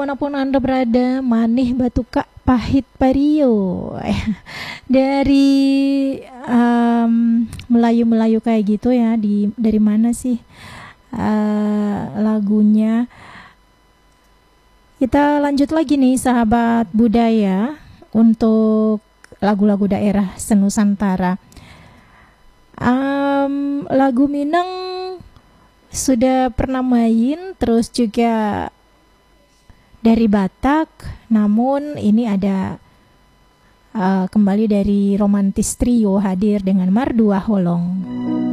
Dimanapun Anda berada, manih batu kak pahit pario. Dari Melayu-Melayu kayak gitu ya. Dari mana sih lagunya? Kita lanjut lagi nih sahabat budaya untuk lagu-lagu daerah senusantara. Lagu Minang sudah pernah main, terus juga dari Batak, namun ini ada kembali dari Romantis Trio hadir dengan Mardua Holong.